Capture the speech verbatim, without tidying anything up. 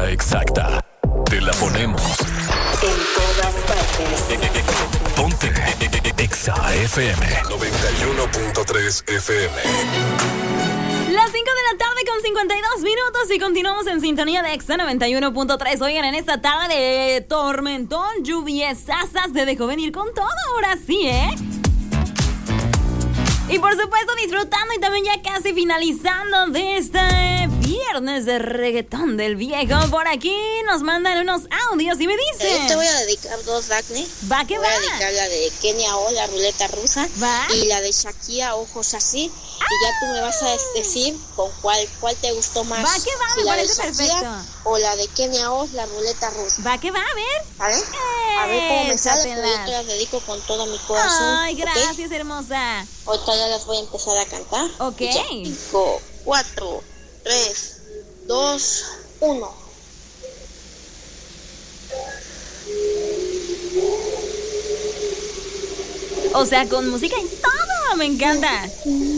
hora exacta. Te la ponemos en todas partes. Ponte Exa F M noventa y uno punto tres F M. Las cinco de la tarde con cincuenta y dos minutos y continuamos en sintonía de Exa noventa y uno punto tres. Oigan, en esta tarde de tormentón, lluviesasas, te dejo venir con todo ahora sí, ¿eh? Y por supuesto disfrutando y también ya casi finalizando de este viernes de reggaetón del viejo. Por aquí nos mandan unos audios y me dicen... Yo te voy a dedicar dos, Dagny. Va que voy va. Voy a dedicar la de Kenia O, la ruleta rusa. Va. Y la de Shakira, Ojos Así. ¡Ah! Y ya tú me vas a decir con cuál, cuál te gustó más. Va que va, si me la parece de Shakira perfecto. O la de Kenia O, la ruleta rusa. Va que va, a ver. ¿Vale? Eh, a ver cómo me sale, échatelas. pero yo te las dedico con todo mi corazón. Ay, gracias, ¿okay? hermosa. Ahorita ya las voy a empezar a cantar. Ok. cinco, cuatro, tres, dos, uno. O sea, con música y todo, me encanta.